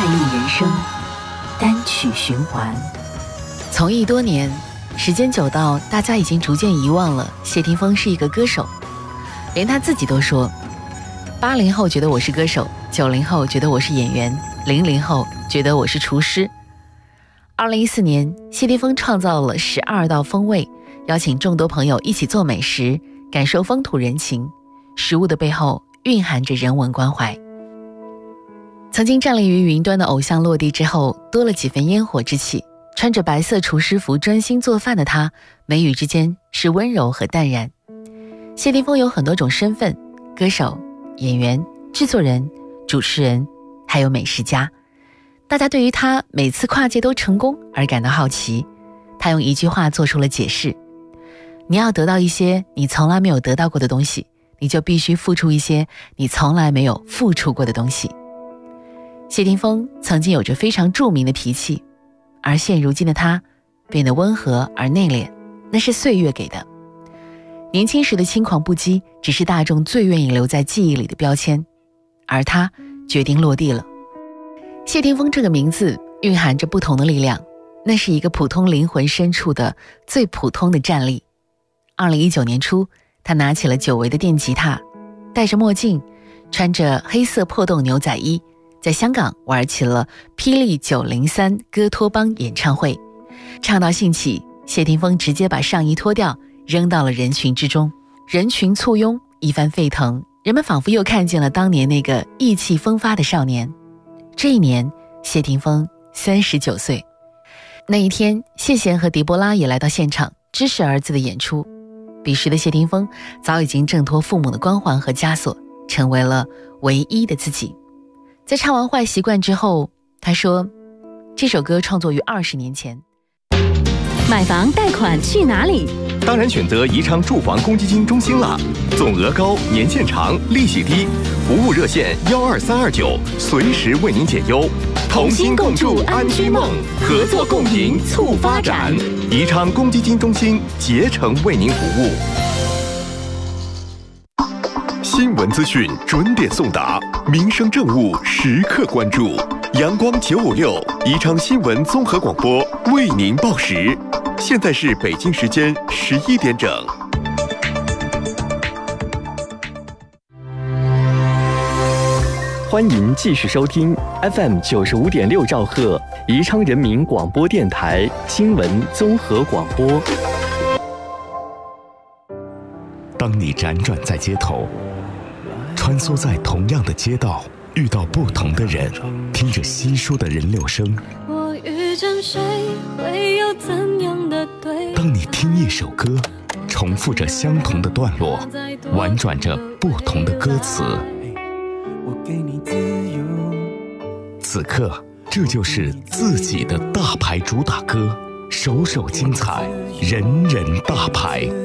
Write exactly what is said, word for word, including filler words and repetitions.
忆人生，单曲循环。 从艺多年，时间久到大家已经逐渐遗忘了谢霆锋是一个歌手，连他自己都说，八零后觉得我是歌手，九零后觉得我是演员，零零后觉得我是厨师。二零一四年，谢霆锋创造了十二道风味，邀请众多朋友一起做美食，感受风土人情。食物的背后蕴含着人文关怀。曾经站立于云端的偶像落地之后，多了几分烟火之气。穿着白色厨师服专心做饭的他，眉宇之间是温柔和淡然。谢霆锋有很多种身份，歌手、演员、制作人、主持人，还有美食家。大家对于他每次跨界都成功而感到好奇。他用一句话做出了解释：你要得到一些你从来没有得到过的东西，你就必须付出一些你从来没有付出过的东西。谢霆锋曾经有着非常著名的脾气，而现如今的他变得温和而内敛，那是岁月给的。年轻时的轻狂不羁只是大众最愿意留在记忆里的标签，而他决定落地了。谢霆锋这个名字蕴含着不同的力量，那是一个普通灵魂深处的最普通的站立。二零一九年初，他拿起了久违的电吉他，戴着墨镜，穿着黑色破洞牛仔衣，在香港玩起了霹雳九零三歌托邦演唱会。唱到兴起，谢霆锋直接把上衣脱掉，扔到了人群之中。人群簇拥，一番沸腾，人们仿佛又看见了当年那个意气风发的少年。这一年，谢霆锋三十九岁。那一天，谢贤和狄波拉也来到现场支持儿子的演出。彼时的谢霆锋早已经挣脱父母的光环和枷锁，成为了唯一的自己。在唱完《坏习惯》之后，他说，这首歌创作于二十年前。 买房贷款去哪里？ 当然选择宜昌住房公积金中心啦，总额高，年限长，利息低，服务热线幺二三二九，随时为您解忧。同心共筑安居梦，合作共赢促发展。宜昌公积金中心竭诚为您服务。新闻资讯准点送达，民生政务时刻关注。阳光九五六宜昌新闻综合广播为您报时，现在是北京时间十一点整。 欢迎继续收听 F M 九十五点六兆赫宜昌人民广播电台新闻综合广播。 当你辗转在街头，穿梭在同样的街道，遇到不同的人，听着稀疏的人流声。 我遇见谁会有怎样的对？ 当你听一首歌，重复着相同的段落，婉转着不同的歌词。 我给你自由。 此刻，这就是自己的大牌主打歌，首首精彩，人人大牌。